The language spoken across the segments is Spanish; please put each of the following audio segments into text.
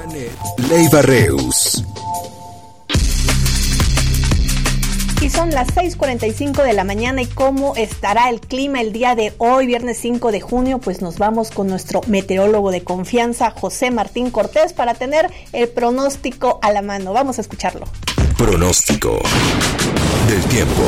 Leiva Reus. Y son las 6:45 de la mañana. ¿Y cómo estará el clima el día de hoy, viernes 5 de junio? Pues nos vamos con nuestro meteorólogo de confianza, José Martín Cortés, para tener el pronóstico a la mano. Vamos a escucharlo. Pronóstico del tiempo.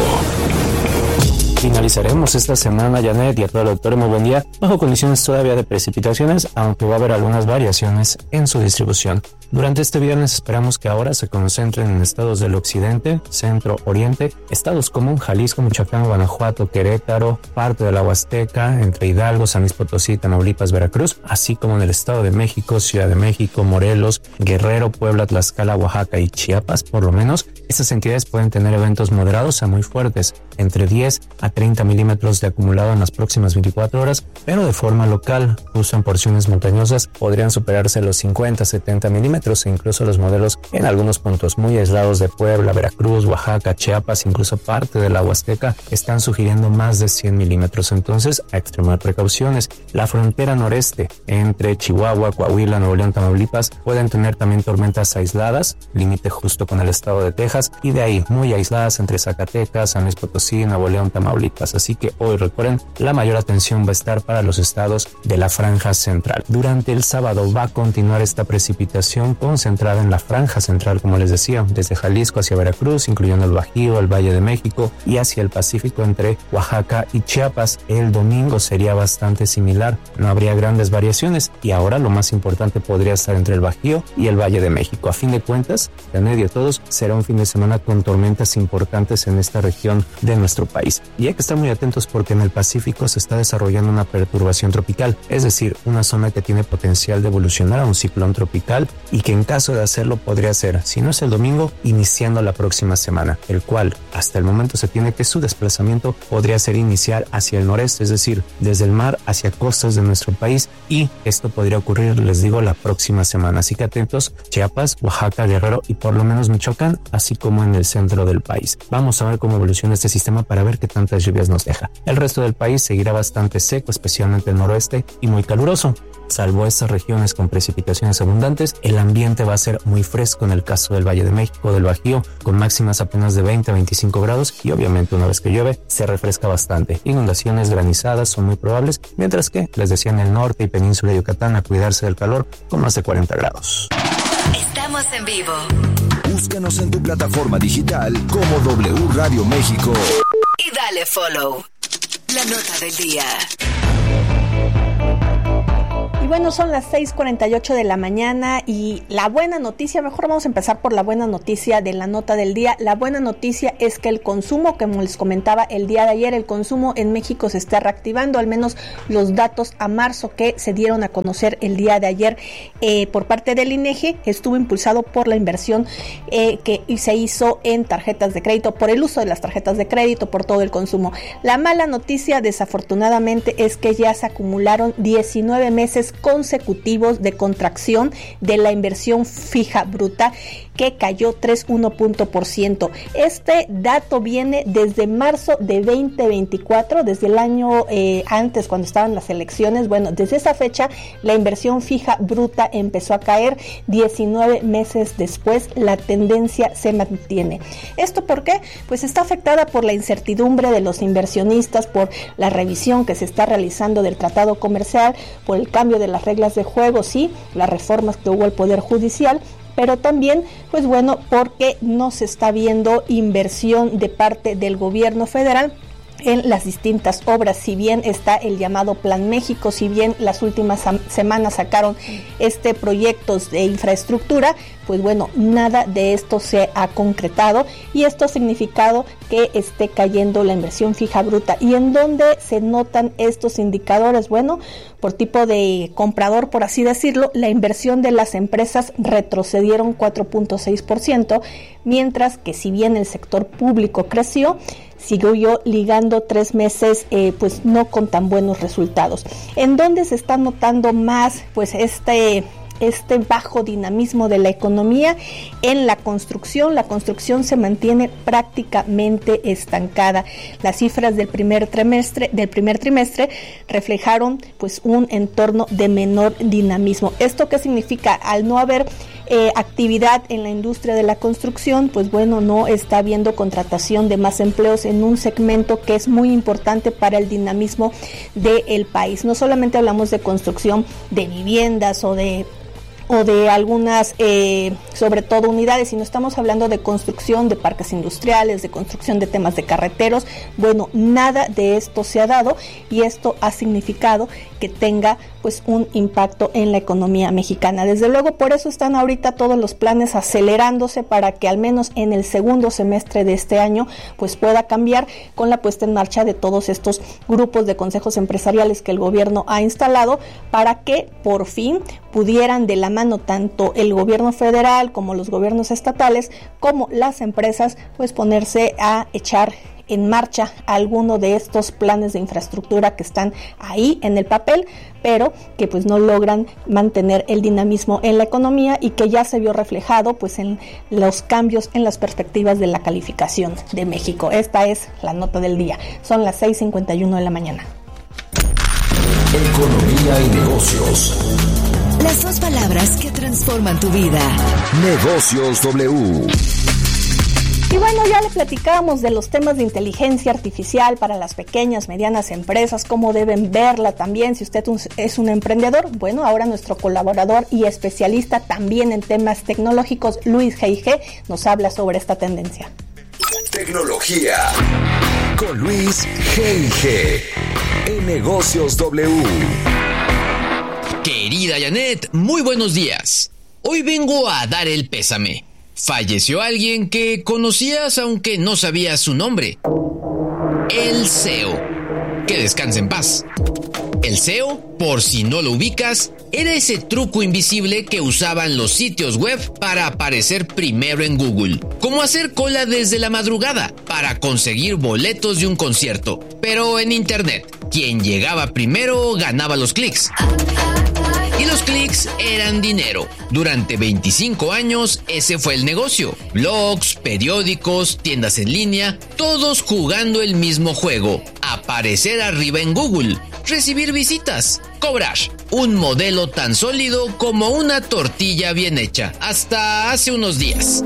Finalizaremos esta semana, Janet, y a todo el auditorio, muy buen día, bajo condiciones todavía de precipitaciones, aunque va a haber algunas variaciones en su distribución. Durante este viernes esperamos que ahora se concentren en estados del occidente, centro, oriente, estados como Jalisco, Michoacán, Guanajuato, Querétaro, parte de la Huasteca, entre Hidalgo, San Luis Potosí, Tamaulipas, Veracruz, así como en el Estado de México, Ciudad de México, Morelos, Guerrero, Puebla, Tlaxcala, Oaxaca y Chiapas. Por lo menos, estas entidades pueden tener eventos moderados a muy fuertes, entre 10 a 30 milímetros de acumulado en las próximas 24 horas, pero de forma local, incluso en porciones montañosas, podrían superarse los 50 a 70 milímetros e incluso los modelos en algunos puntos muy aislados de Puebla, Veracruz, Oaxaca, Chiapas, incluso parte de la Huasteca, están sugiriendo más de 100 milímetros. Entonces, a extremar precauciones. La frontera noreste, entre Chihuahua, Coahuila, Nuevo León, Tamaulipas, pueden tener también tormentas aisladas, límite justo con el estado de Texas, y de ahí muy aisladas entre Zacatecas, San Luis Potosí, Nuevo León, Tamaulipas. Así que hoy, recuerden, la mayor atención va a estar para los estados de la franja central. Durante el sábado va a continuar esta precipitación concentrada en la franja central, como les decía, desde Jalisco hacia Veracruz, incluyendo el Bajío, el Valle de México, y hacia el Pacífico entre Oaxaca y Chiapas. El domingo sería bastante similar, no habría grandes variaciones, y ahora lo más importante podría estar entre el Bajío y el Valle de México. A fin de cuentas, en medio de todos, será un fin de semana con tormentas importantes en esta región de nuestro país. Y hay que estar muy atentos porque en el Pacífico se está desarrollando una perturbación tropical, es decir, una zona que tiene potencial de evolucionar a un ciclón tropical, y que en caso de hacerlo podría ser, si no es el domingo, iniciando la próxima semana, el cual hasta el momento se tiene que su desplazamiento podría ser iniciar hacia el noreste, es decir, desde el mar hacia costas de nuestro país, y esto podría ocurrir, les digo, la próxima semana. Así que atentos, Chiapas, Oaxaca, Guerrero y por lo menos Michoacán, así como en el centro del país. Vamos a ver cómo evoluciona este sistema para ver qué tantas lluvias nos deja. El resto del país seguirá bastante seco, especialmente el noroeste, y muy caluroso. Salvo estas regiones con precipitaciones abundantes, el ambiente va a ser muy fresco en el caso del Valle de México, del Bajío, con máximas apenas de 20 a 25 grados, y obviamente una vez que llueve, se refresca bastante. Inundaciones, granizadas son muy probables, mientras que, les decía, en el norte y península de Yucatán, a cuidarse del calor con más de 40 grados. Estamos en vivo. Búscanos en tu plataforma digital como W Radio México. Y dale follow. La nota del día. Y bueno, son las 6:48 de la mañana y la buena noticia, mejor vamos a empezar por la buena noticia de la nota del día. La buena noticia es que el consumo, como les comentaba el día de ayer, el consumo en México se está reactivando, al menos los datos a marzo que se dieron a conocer el día de ayer por parte del INEGI, estuvo impulsado por la inversión que se hizo en tarjetas de crédito, por el uso de las tarjetas de crédito, por todo el consumo. La mala noticia, desafortunadamente, es que ya se acumularon 19 meses consecutivos de contracción de la inversión fija bruta, que cayó 3,1%. Este dato viene desde marzo de 2024, desde el año antes, cuando estaban las elecciones. Bueno, desde esa fecha la inversión fija bruta empezó a caer. 19 meses después la tendencia se mantiene. ¿Esto por qué? Pues está afectada por la incertidumbre de los inversionistas, por la revisión que se está realizando del tratado comercial, por el cambio de las reglas de juego, sí, las reformas que hubo al Poder Judicial, pero también, pues bueno, porque no se está viendo inversión de parte del gobierno federal en las distintas obras. Si bien está el llamado Plan México, si bien las últimas semanas sacaron proyectos de infraestructura, pues bueno, nada de esto se ha concretado, y esto ha significado que esté cayendo la inversión fija bruta. ¿Y en dónde se notan estos indicadores? Bueno, por tipo de comprador, por así decirlo, la inversión de las empresas retrocedieron 4,6%, mientras que si bien el sector público creció, siguió ligando 3 meses pues no con tan buenos resultados. ¿En dónde se está notando más pues este bajo dinamismo de la economía en la construcción. La construcción se mantiene prácticamente estancada. Las cifras del primer trimestre reflejaron pues un entorno de menor dinamismo. ¿Esto qué significa? Al no haber actividad en la industria de la construcción, pues bueno, no está habiendo contratación de más empleos en un segmento que es muy importante para el dinamismo del país. No solamente hablamos de construcción de viviendas o de algunas, sobre todo unidades, sino estamos hablando de construcción de parques industriales, de construcción de temas de carreteros. Bueno, nada de esto se ha dado y esto ha significado que tenga pues un impacto en la economía mexicana. Desde luego, por eso están ahorita todos los planes acelerándose para que al menos en el segundo semestre de este año pues pueda cambiar con la puesta en marcha de todos estos grupos de consejos empresariales que el gobierno ha instalado para que por fin pudieran de la mano tanto el gobierno federal como los gobiernos estatales como las empresas pues ponerse a echar en marcha alguno de estos planes de infraestructura que están ahí en el papel, pero que pues no logran mantener el dinamismo en la economía y que ya se vio reflejado pues en los cambios en las perspectivas de la calificación de México. Esta es la nota del día. Son las 6:51 de la mañana. Economía y negocios. Las dos palabras que transforman tu vida. Negocios W. Y bueno, ya le platicábamos de los temas de inteligencia artificial para las pequeñas, medianas empresas, cómo deben verla también. Si usted es un emprendedor, bueno, ahora nuestro colaborador y especialista también en temas tecnológicos, Luis G.I.G., nos habla sobre esta tendencia. Tecnología con Luis G.I.G. en Negocios W. Querida Janet, muy buenos días. Hoy vengo a dar el pésame. Falleció alguien que conocías aunque no sabías su nombre. El SEO. Que descanse en paz. El SEO, por si no lo ubicas, era ese truco invisible que usaban los sitios web para aparecer primero en Google. Como hacer cola desde la madrugada para conseguir boletos de un concierto. Pero en internet, quien llegaba primero ganaba los clics. Y los clics eran dinero. Durante 25 años ese fue el negocio. Blogs, periódicos, tiendas en línea, todos jugando el mismo juego. Aparecer arriba en Google, recibir visitas, cobrar. Un modelo tan sólido como una tortilla bien hecha, hasta hace unos días.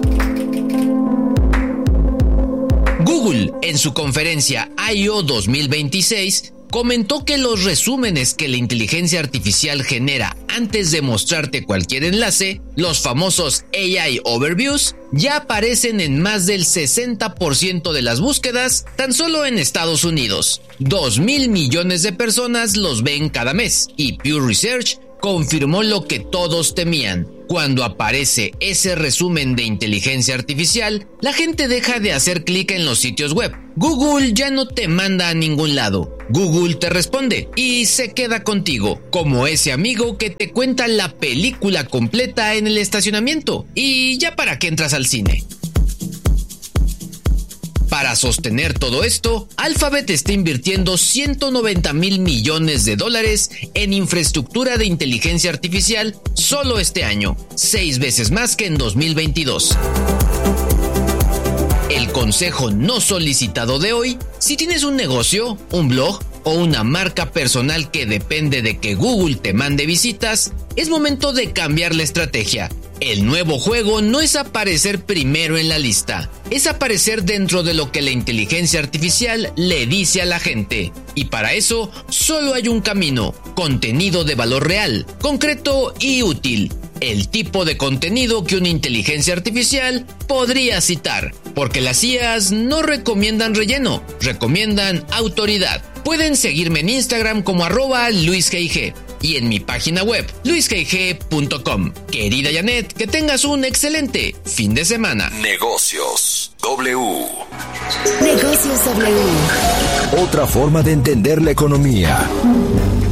Google, en su conferencia I.O. 2026, comentó que los resúmenes que la inteligencia artificial genera antes de mostrarte cualquier enlace, los famosos AI Overviews, ya aparecen en más del 60% de las búsquedas tan solo en Estados Unidos. 2,000 millones de personas los ven cada mes y Pew Research confirmó lo que todos temían. Cuando aparece ese resumen de inteligencia artificial, la gente deja de hacer clic en los sitios web. Google ya no te manda a ningún lado. Google te responde y se queda contigo, como ese amigo que te cuenta la película completa en el estacionamiento. ¿Y ya para qué entras al cine? Para sostener todo esto, Alphabet está invirtiendo $190,000 millones en infraestructura de inteligencia artificial solo este año, 6 veces más que en 2022. El consejo no solicitado de hoy: si tienes un negocio, un blog o una marca personal que depende de que Google te mande visitas, es momento de cambiar la estrategia. El nuevo juego no es aparecer primero en la lista, es aparecer dentro de lo que la inteligencia artificial le dice a la gente. Y para eso solo hay un camino: contenido de valor real, concreto y útil. El tipo de contenido que una inteligencia artificial podría citar, porque las IAs no recomiendan relleno, recomiendan autoridad. Pueden seguirme en Instagram como @LuisGig y en mi página web, luisgig.com. Querida Janet, que tengas un excelente fin de semana. Negocios W. Negocios W. Otra forma de entender la economía.